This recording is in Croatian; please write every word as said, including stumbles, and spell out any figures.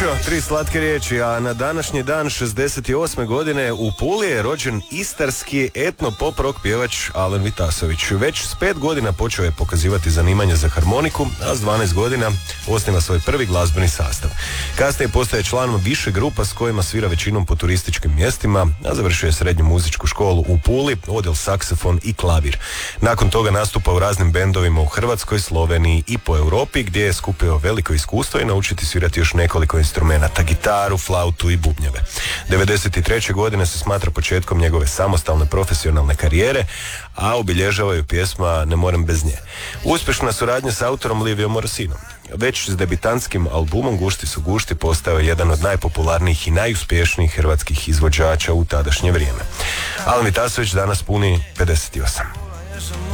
Mićo, tri slatke riječi, a na današnji dan šezdeset osme godine u Puli je rođen istarski etno pop rock pjevač Alen Vitasović. Već s pet godina počeo je pokazivati zanimanje za harmoniku, a s dvanaest godina osniva svoj prvi glazbeni sastav. Kasnije postaje članom više grupa s kojima svira većinom po turističkim mjestima, a završio je srednju muzičku školu u Puli, odjel saksofon i klavir. Nakon toga nastupa u raznim bendovima u Hrvatskoj, Sloveniji i po Europi, gdje je skupio veliko iskustvo i naučiti svirati još nekoliko instrumenata, gitaru, flautu i bubnjeve. devedeset treće godine se smatra početkom njegove samostalne profesionalne karijere, a obilježava ju pjesma Ne morem bez nje. Uspješna suradnja s autorom Livijom Morosinom. Već s debitantskim albumom Gušti su gušti postao je jedan od najpopularnijih i najuspješnijih hrvatskih izvođača u tadašnje vrijeme. Alen Vitasović danas puni pedeset osam.